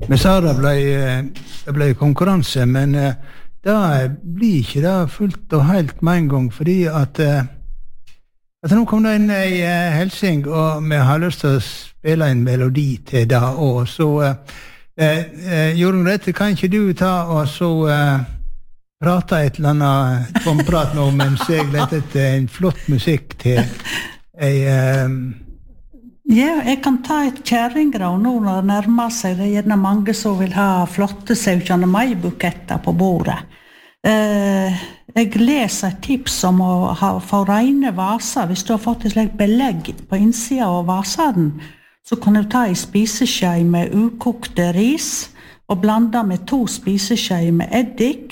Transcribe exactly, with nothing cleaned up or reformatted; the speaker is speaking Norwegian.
Men så det ble, det ble konkurranse, men det blir ikke det fullt og helt med en gang, fordi at, at nå kom det inn i Helsing, og vi har lyst til å spille en melodi til det, og så eh, Jorunn Grete, kan ikke du ta og så eh, prate et eller annet tomprat nå, mens jeg leter etter en flott musikk til ei eh, Ja, jeg kan ta et kjæringrav nå når det nærmer seg. Det er gjerne mange som vil ha flotte syvogtjuende mai-buketter på bordet. Eh, jeg leser et tips om å ha, få rene vaser. Hvis du har fått et slikt belegg på innsida av vasen, så kan du ta en spiseskje med ukokte ris og blande med to spiseskjeer med eddik,